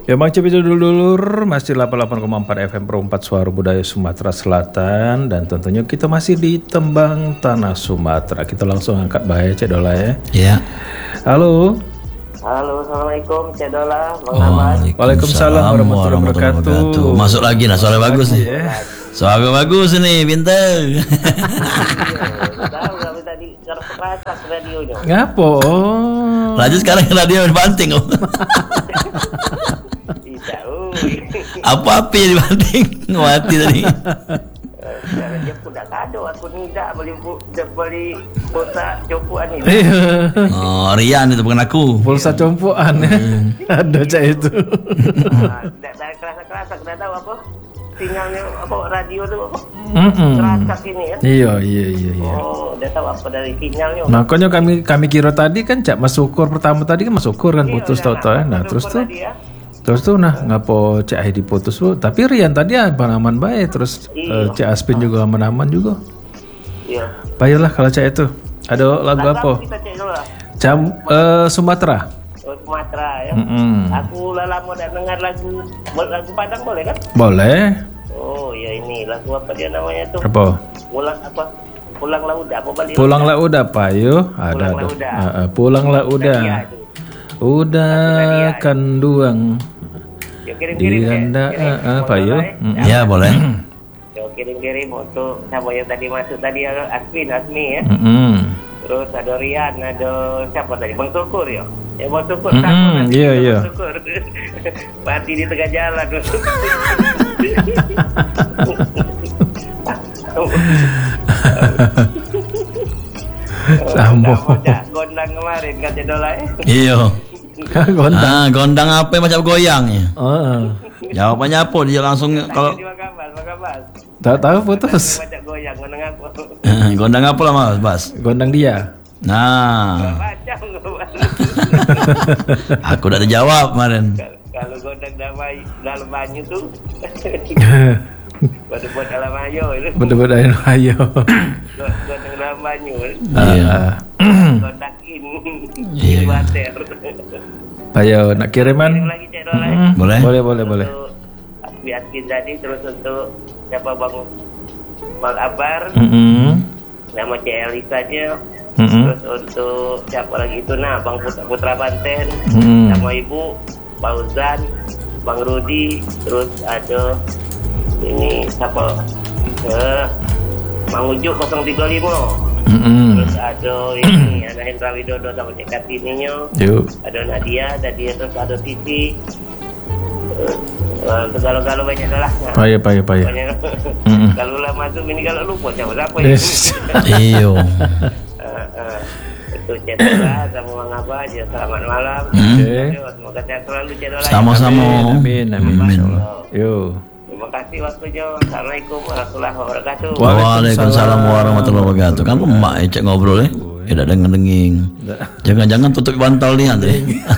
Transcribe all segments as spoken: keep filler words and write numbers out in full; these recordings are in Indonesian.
Ya Bang Cepi dulur-dulur, masih delapan puluh delapan koma empat F M Pro empat Suara Budaya Sumatera Selatan. Dan tentunya kita masih di Tembang Tanah Sumatera. Kita langsung angkat bahaya Cek Dola ya. Iya. Halo. Halo, assalamualaikum Cek Dola. Waalaikumsalam warahmatullahi wabarakatuh. Masuk lagi, nah suara bagus nih. Ya. Suara bagus nih, pintar. Tahu kami tadi kertas radionya. Ngapo? Lanjut sekarang radio dibanting. Apa api dibanting mati tadi. Sekarang dia pun dah kado aku ni dah beli dah beli pulsa compokan ni. Oh Rian itu bukan aku. Pulsa compokan ya. Ada cak itu. Dah dah kerasa-kerasa dah tahu apa sinyalnya apa radio tu apa. Mm-mm. Kerasa sini ya. Iya iya iya iya. Oh dah tahu apa dari sinyalnya. Makanya kami kami kira tadi kan cak masukur pertama tadi kan masukur kan putus tau-tau ya. Nah terus tuh Terus tuh nah ngapo Cik Aidi putus bu, tapi Rian tadi aman-aman baik, terus uh, Cik Aspin juga aman-aman juga. Iya. Baiklah kalau Cik itu. Ada lagu apa? Cam uh, Sumatera. Oh, Sumatera ya. Mm-mm. Aku lama dah dengar lagu lagu Padang boleh kan? Boleh. Oh ya ini lagu apa dia namanya tuh? Apa? Pulang apa? Pulanglah udah apa balik? Pulanglah udah Payo. Ada ada. Uh, uh, pulanglah udah. Udah kanduang. Di anda apa yuk? Ya boleh. Yo kirim-kirim untuk siapa yang tadi masuk tadi Asmin Asmi ya. Mm-hmm. Terus ada Rian, ada siapa tadi? Bang Syukur ya. Ya Bang Syukur mm-hmm. Iya iya. Mati di tengah jalan. Sambo. Gondang kemarin kata Dola ya. Iya. Gondang. Ah, gondang apa macam goyang ya? Oh. Jawabannya apa dia langsung kalau tahu tahu putus. Macam goyang gondang apa? Gondang apa lah Mas Bas? Gondang dia. Nah. Aku udah dijawab kemarin. Kalau gondang damai dalam banyu tuh. Buat-buat dalam ayo itu. Buat-buat dalam ayo. Gondang dalam banyu. Iya. Gondang ini. Water. Ayo nak kiriman? Mm-hmm. Boleh. Boleh boleh boleh. Biaskin tadi terus untuk siapa Bang Bang Abar. Mm-hmm. Nama Cik Elisanya. Mm-hmm. Terus untuk siapa lagi itu nah Bang Putra, Putra Banten. Mm-hmm. Sama Ibu Fauzan, Bang Rudi, terus ada ini siapa eh Mang Ujuk nol tiga lima. Mm-hmm. Terus ada ini ada Hendra Widodo sama Cek Kartininya. Yuk. Ada Nadia, Nadia terus ada Titi. Uh, Galau-galau banyak lah. Payah payah payah. Mm-hmm. Kalau lah masuk ini kalau lupa siapa siapa ya. Iyo. Itu Cek Dola sama Bang Abah aja selamat malam. Okay. Semoga sehat selalu Cek Dola. Sama-sama. Amin amin. amin. Yuk. Terima kasih waktunya. Assalamualaikum warahmatullahi wabarakatuh. Waalaikumsalam warahmatullahi wabarakatuh. Kan emak ya cek ngobrol ya. Tidak dengar denging. Jangan-jangan tutup bantal nih Andre.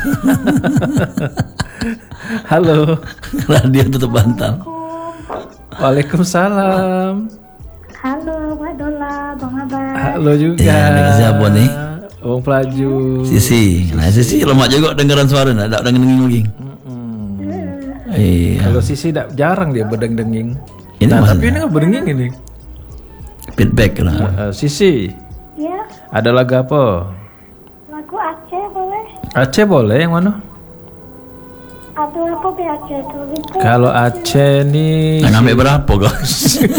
Halo. Radio tutup bantal. Waalaikumsalam. Halo Mbak Dola, Bang Abang. Halo juga. Iya, dengan siapa nih? Wong Pelaju. Sisi. Nah Sisi lemak juga dengeran suara, tidak dengar denging lagi. Iya. Kalau Sisi tidak jarang dia berdeng-denging. Ini nah, maksudnya. tapi ini nggak berdenging ini. Feedback lah. Uh, Sisi. Ya. Ada lagu apa? Lagu Aceh boleh? Aceh boleh yang mana? Ada apa di Aceh tuh? Gitu. Kalau Aceh nih. Nah, ngambil berapa guys?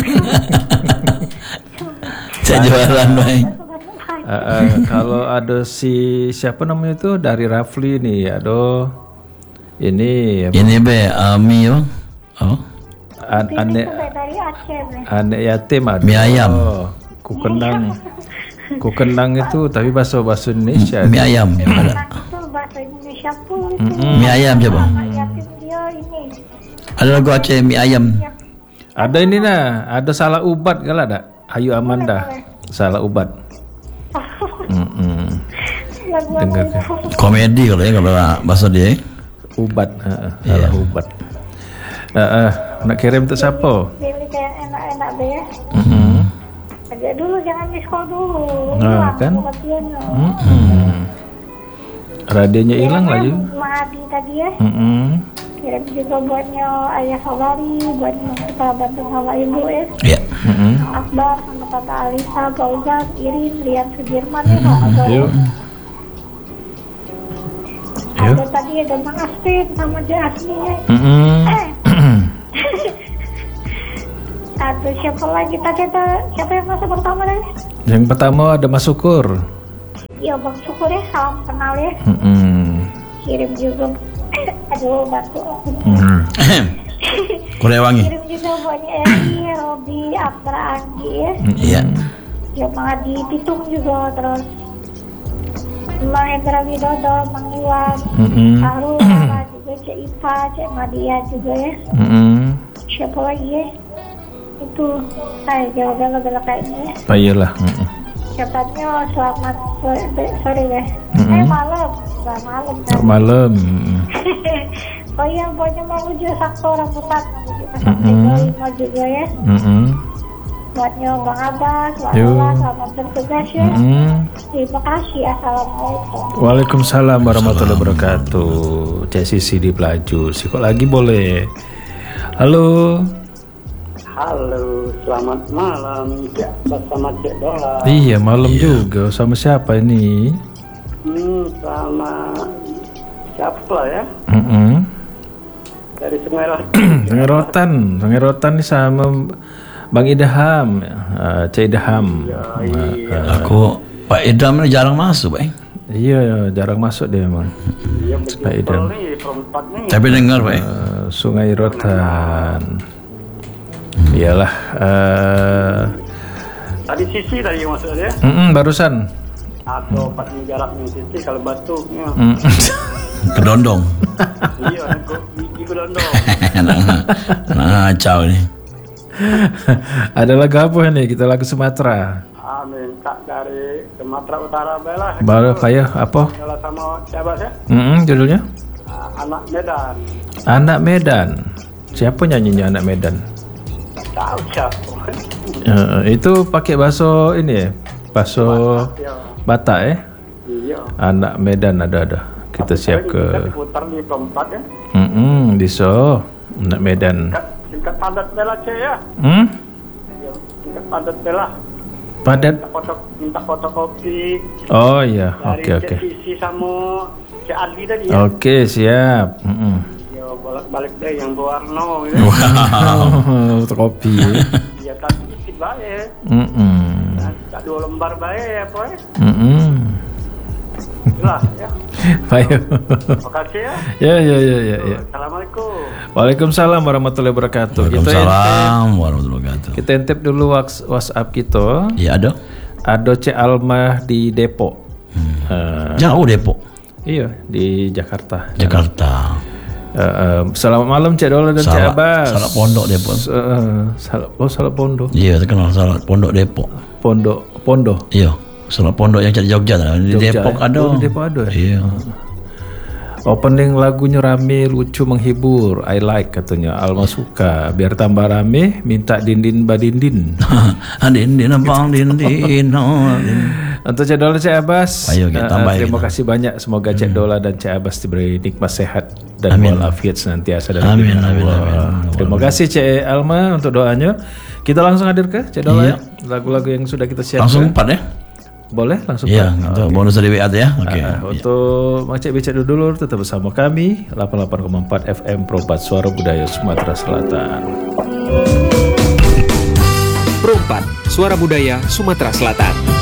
Saya jualan baik. Uh, uh, kalau ada si siapa namanya itu dari Rafli nih, ada ini. Apa? Ini be Ami yo. Oh. An ane dari Aceh. ane yatim ada. Mie ayam. Oh, kukenang. Kukenang itu tapi bahasa bahasa Indonesia. Mie ayam ada. Itu bahasa Indonesia pun. Mm-mm. Mie ayam coba. Yatim dia ini. Ada lagu Aceh mie ayam. Ada ini nah, ada salah ubat kalau ada. Ayu Amanda. Salah ubat. Mm-mm. Lagu Dengar apa kan? itu? Komedi kalau ya kalau bahasa dia. Ubat, uh, salah Iya. ubat. Uh, uh, nak kirim untuk siapa? Pilih kayak enak-enak deh ya. Mm-hmm. Aja dulu, jangan diskon dulu. Nah, Hilang kan? kematiannya. Mm-hmm. Radionya hilang lagi. Madi tadi ya. Mm-hmm. Kirim juga buatnya ayah Sabari, buatnya kita bantu sama ibu ya. Iya. Mm-mm. Akbar sama Tante Alisa, Fauzan, Irin, Rian Sudirman ya Pak. Ada, Yuk. ada tadi ada Bang Aspin sama Jasmi ya. Mm-mm. Eh. Aduh siapa lagi tadi ada, siapa yang masuk pertama tadi? Yang pertama ada Mas Syukur. Iya Bang Syukur ya, salam kenal ya. Mm-mm. Kirim juga. Aduh bantu aku. Mm. Korea Wangi. Kirim juga buatnya Eri, Robi, Abra, Anggi ya. Iya. Ya Mang Adi Pitung juga, terus Mang Endra Widodo, Mang Iwan, Mm-mm. Arul, Sarah juga, Cek Ipa, Cek Madia juga ya. Mm-mm. Siapa lagi ya? Itu, saya jawabannya bela kayaknya ya. Ah, iyalah. Mm-mm. Siapanya selamat sore, sore ya. Mm-mm. Eh malam, nggak malam kan. Malam. Mm-mm. Oh iya, buatnya mau uji sakto rambutan, mau uji masak Mm-mm. lima juga ya. Mm-mm. Buatnya Bang Abbas, Yo. Wala, selamat bertugas ya. Mm-mm. Terima kasih, assalamualaikum. Waalaikumsalam warahmatullahi wabarakatuh. Cek Sisi di Pelaju. Si kok lagi boleh. Halo. Halo, selamat malam Cek bersama Cek Dola. Iya malam juga. Sama siapa ini? Hmm, sama siapa ya? Mm-mm. Dari Sungai Rotan. Sungai Rotan. Sungai Rotan nih sama Bang Idham. Uh, Cek Idham. Uh, Aku Pak Idam ini jarang masuk, Pak. Iya jarang masuk dia emang. Iya, Pak Idam. nih, perempat nih. Tapi dengar, Pak. Uh, Sungai Rotan. Iyalah. Uh, Tadi Sisi tadi maksud dia. mm-mm, barusan. Atau pas jaraknya Sisi kalau batuknya. Mm. Kedondong. Iya, aku gigi kedondong. Nah, ngacau nih. Ada lagu apa nih? Kita lagu Sumatera. Amin, tak dari Sumatera Utara belah. Baru kayak apa? Kalau sama siapa ya? Mm-mm, judulnya? Anak Medan. Anak Medan. Siapa nyanyinya Anak Medan? Tahu siapa? Uh, itu pakai bahasa ini ya, bahasa Iya. Batak ya. Iya. Anak Medan ada-ada. Kita siap Kita ke. diputar di perempat ya. Mm-mm, di so Anak Medan. Singkat, singkat padat bela C ya. Hmm? Ya, singkat padat bela. Padat. Minta foto, minta fotokopi Oh iya, dari oke oke. Cik Sisi sama Cik Adi tadi ya. Oke siap. Mm-mm. Ya balik-balik deh yang berwarna gitu. Wow. Fotokopi. Ya tak sedikit baik. Mm-mm. Nah, tak dua lembar baik ya boy. Mm-mm. Jelas ya. Baik. Terima kasih ya. Ya ya ya ya ya. Assalamualaikum. Waalaikumsalam warahmatullahi wabarakatuh. Kita intip, Waalaikumsalam warahmatullahi wabarakatuh. kita intip dulu whats- WhatsApp kita. Iya, ada. Ada Cek Almah di Depok. Eh, Jauh Depok, iya di Jakarta. Jakarta. Eh, eh, selamat malam Cek Dola dan Cek Salak, Abbas. salak pondok Depok. Eh, salak, oh salak pondok. Iya, terkenal salak pondok Depok. Pondok, pondok. Iya, salak pondok yang di Jogja. Di Jogja, Depok ya? ada. Oh, di Depok ada ya? Iya. Opening lagunya rame, lucu, menghibur. I like katanya. Alma suka. Biar tambah rame, minta dindin badindin. Adin din abang din din. oh, din. Untuk Cek Dola Cek Abbas. Ayo, kita eh, tambahin terima kita. kasih banyak. Semoga Cek Dola dan Cek Abbas diberi nikmat sehat dan Amin. walafiat senantiasa dari Amin, pimpinan amin, Allah. amin. Terima kasih Cek Alma untuk doanya. Kita langsung hadir ke Cek Dola. Iya. Lagu-lagu yang sudah kita siapkan. Langsung empat ya? Boleh langsung. Iya, Pak? untuk bonus dari W A ya. Oke. Ah, untuk Mak Cek Becek dulu tetap bersama kami delapan puluh delapan koma empat F M Perempat Suara Budaya Sumatera Selatan. Perempat, Suara Budaya Sumatera Selatan.